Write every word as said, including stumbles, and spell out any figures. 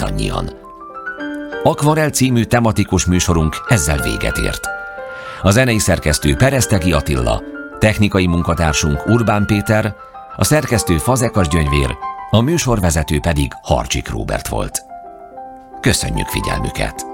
mindannyian. Akvarell című tematikus műsorunk ezzel véget ért. A zenei szerkesztő Peresztegi Attila, technikai munkatársunk Urbán Péter, a szerkesztő Fazekas Gyöngyvér, a műsorvezető pedig Harcsik Róbert volt. Köszönjük figyelmüket!